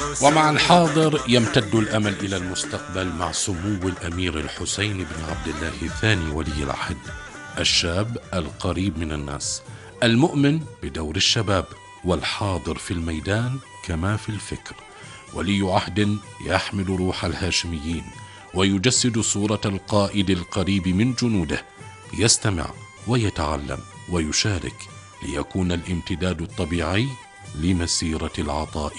ومع الحاضر يمتد الأمل إلى المستقبل مع سمو الأمير الحسين بن عبد الله الثاني ولي العهد، الشاب القريب من الناس، المؤمن بدور الشباب، والحاضر في الميدان كما في الفكر، ولي عهد يحمل روح الهاشميين ويجسد صورة القائد القريب من جنوده، يستمع ويتعلم ويشارك ليكون الامتداد الطبيعي لمسيرة العطاء